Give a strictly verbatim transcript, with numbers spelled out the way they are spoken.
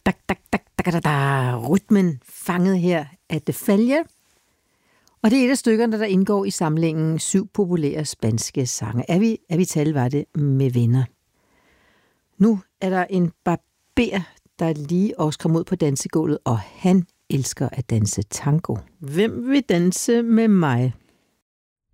dak, dak, dak, dak, dak, dak. Rytmen fanget her af De Falla. Og det er et af stykkerne, der indgår i samlingen Syv populære spanske sange. Er vi, er vi tal var det med venner. Nu er der en barber, der lige også kom ud på dansegulvet, og han elsker at danse tango. Hvem vil danse med mig?